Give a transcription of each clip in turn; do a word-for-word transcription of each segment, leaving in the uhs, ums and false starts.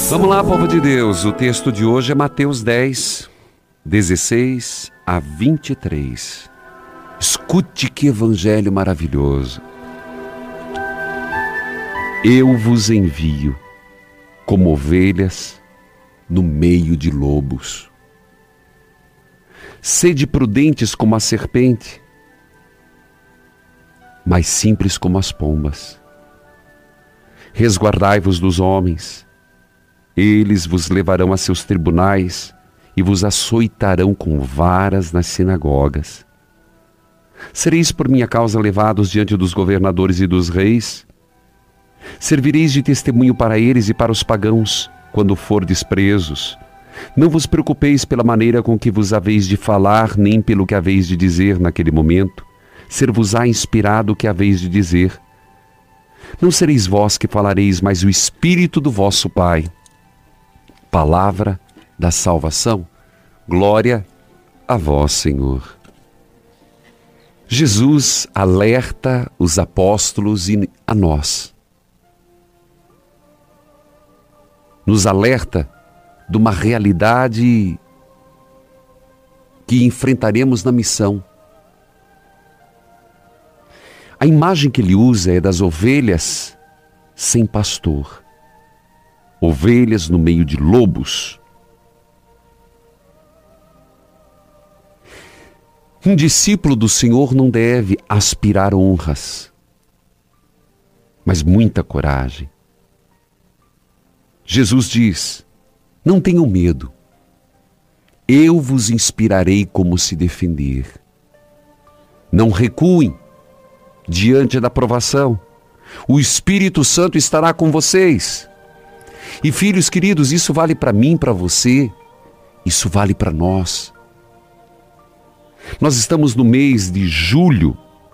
Vamos lá, povo de Deus. O texto de hoje é Mateus dez, dezesseis a vinte e três. Escute que evangelho maravilhoso. Eu vos envio como ovelhas no meio de lobos. Sede prudentes como a serpente, mas simples como as pombas. Resguardai-vos dos homens, eles vos levarão a seus tribunais e vos açoitarão com varas nas sinagogas. Sereis por minha causa levados diante dos governadores e dos reis. Servireis de testemunho para eles e para os pagãos, quando fordes presos. Não vos preocupeis pela maneira com que vos haveis de falar, nem pelo que haveis de dizer naquele momento. Ser-vos-á inspirado o que haveis de dizer. Não sereis vós que falareis, mas o Espírito do vosso Pai. Palavra da salvação. Glória a vós, Senhor. Jesus alerta os apóstolos e a nós. Nos alerta de uma realidade que enfrentaremos na missão. A imagem que ele usa é das ovelhas sem pastor. Ovelhas no meio de lobos. Um discípulo do Senhor não deve aspirar honras, mas muita coragem. Jesus diz: não tenham medo, eu vos inspirarei como se defender. Não recuem diante da provação, o Espírito Santo estará com vocês. E filhos queridos, isso vale para mim, para você, isso vale para nós. Nós estamos no mês de julho.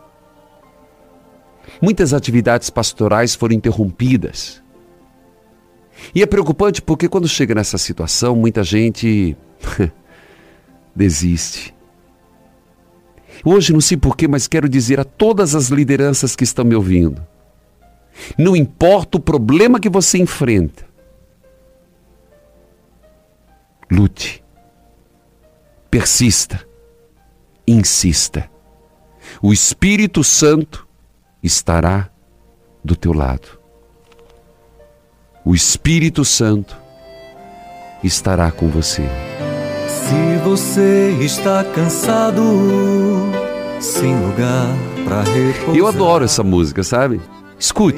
Muitas atividades pastorais foram interrompidas. E é preocupante porque quando chega nessa situação, muita gente desiste. Hoje, não sei porquê, mas quero dizer a todas as lideranças que estão me ouvindo: não importa o problema que você enfrenta, lute, persista, insista. O Espírito Santo estará do teu lado. O Espírito Santo estará com você. Se você está cansado, sem lugar para repousar. Eu adoro essa música, sabe? Escute.